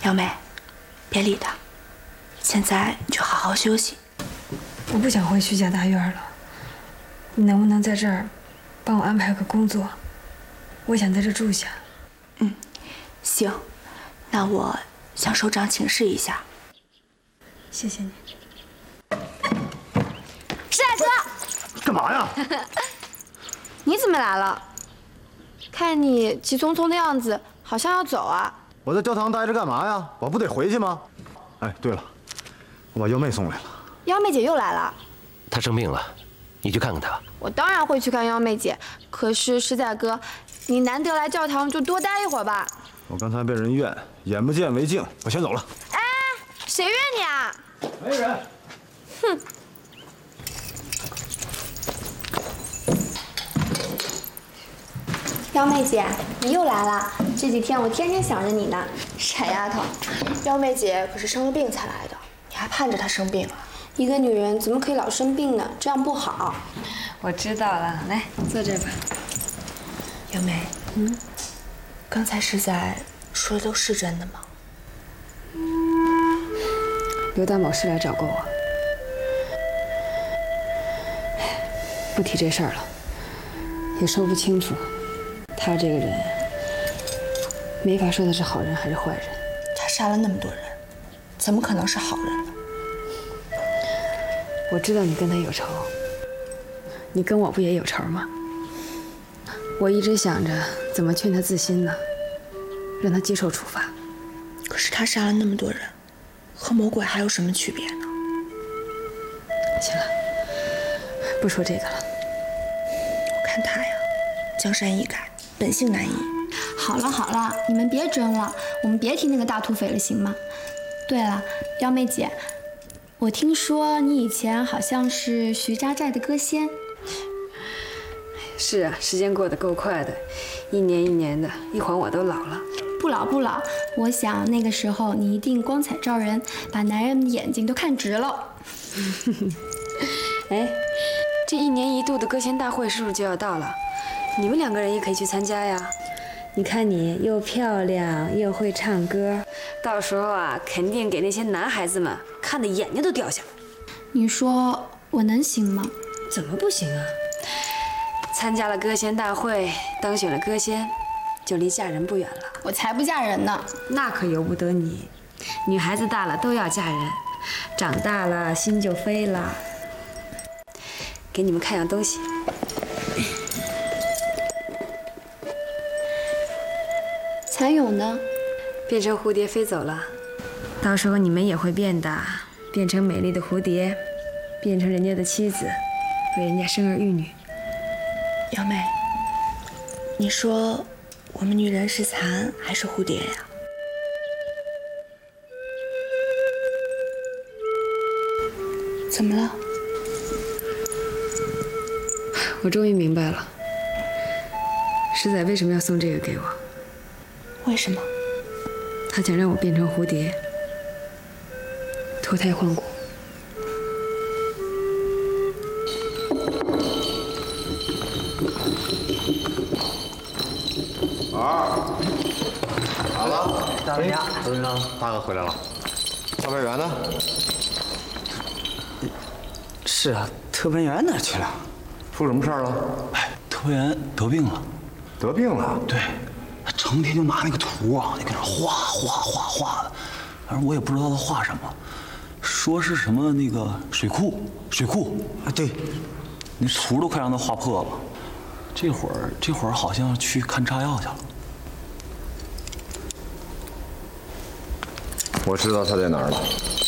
瑶妹，别理他，现在你就好好休息。 我不想回徐家大院了，你能不能在这儿帮我安排个工作？我想在这住下。 行，那我向首长请示一下。 谢谢你。 师大哥， 干嘛呀？ 你怎么来了？看你急匆匆的样子，好像要走啊。 我在教堂待着干嘛呀？我不得回去吗？哎，对了，我把幺妹送来了。 幺妹姐又来了。 她生病了，你去看看她。 我当然会去看幺妹姐，可是师仔哥，你难得来教堂，就多待一会儿吧。 我刚才被人怨，眼不见为净，我先走了。 哎，谁怨你啊？ 没人。 哼。幺妹姐，你又来了。这几天我天天想着你呢。 傻丫头，幺妹姐可是生了病才来的，你还盼着她生病啊？ 一个女人怎么可以老生病呢？这样不好。 我知道了，来坐这吧。 瑶妹，刚才师仔说的都是真的吗？ 刘大某是来找过我，不提这事儿了，也说不清楚。他这个人，没法说他是好人还是坏人。 他杀了那么多人，怎么可能是好人呢？ 我知道你跟他有仇，你跟我不也有仇吗？我一直想着怎么劝他自新呢，让他接受处罚。 可是他杀了那么多人，和魔鬼还有什么区别呢？ 行了，不说这个了。 我看他呀，江山易改，本性难移。 好了好了，你们别争了，我们别提那个大土匪了，行吗？对了，幺妹姐，我听说你以前好像是徐家寨的歌仙。 是啊，时间过得够快的，一年一年的，一晃我都老了。 不老不老，我想那个时候你一定光彩照人，把男人的眼睛都看直了。 哎，这一年一度的歌仙大会是不是就要到了？你们两个人也可以去参加呀。你看你又漂亮又会唱歌，到时候啊，肯定给那些男孩子们看的眼睛都掉下来。 你说我能行吗？ 怎么不行啊？参加了歌仙大会，当选了歌仙，就离嫁人不远了。 我才不嫁人呢。 那可由不得你，女孩子大了都要嫁人，长大了心就飞了。给你们看样东西。 蚕蛹呢？ 变成蝴蝶飞走了。到时候你们也会变的，变成美丽的蝴蝶，变成人家的妻子，为人家生儿育女。 瑶妹，你说我们女人是蚕还是蝴蝶呀？怎么了？ 我终于明白了，师仔为什么要送这个给我。 为什么？ 他想让我变成蝴蝶，脱胎换骨。 来了， 大文家， 周先生，大哥回来了。特派员呢？ 是啊，特派员哪去了？ 出什么事儿了？ 哎，特派员得病了。 得病了？ 对，他成天就拿那个图啊，就搁那画的，反正我也不知道他画什么，说是什么那个水库啊，对，那图都快让他画破了。这会儿好像去看炸药去了。 我知道他在哪儿了。